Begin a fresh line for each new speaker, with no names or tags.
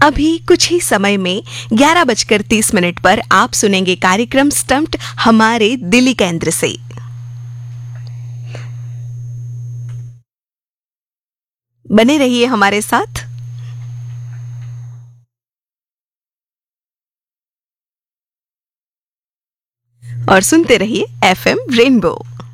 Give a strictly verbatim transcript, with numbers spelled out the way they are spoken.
अभी कुछ ही समय में ग्यारह बजकर तीस मिनट पर आप सुनेंगे कार्यक्रम स्टम्प्ड हमारे दिल्ली केंद्र से। बने रहिए हमारे साथ और सुनते रहिए एफएम रेनबो।